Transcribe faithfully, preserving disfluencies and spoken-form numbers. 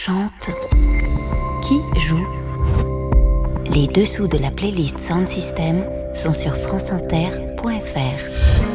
chante, qui joue. Les dessous de la playlist Sound System sont sur franceinter point fr.